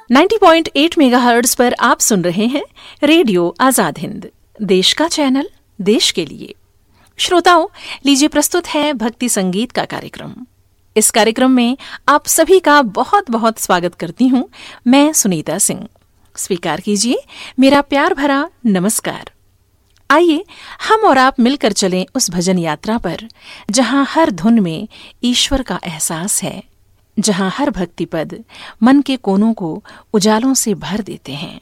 90.8 megahertz पर आप सुन रहे हैं रेडियो आजाद हिंद, देश का चैनल, देश के लिए। श्रोताओं, लीजिए प्रस्तुत है भक्ति संगीत का कार्यक्रम। इस कार्यक्रम में आप सभी का बहुत बहुत स्वागत करती हूँ मैं सुनीता सिंह। स्वीकार कीजिए मेरा प्यार भरा नमस्कार। आइए हम और आप मिलकर चलें उस भजन यात्रा पर जहाँ हर धुन में ईश्वर का एहसास है, जहाँ हर भक्ति पद मन के कोनों को उजालों से भर देते हैं।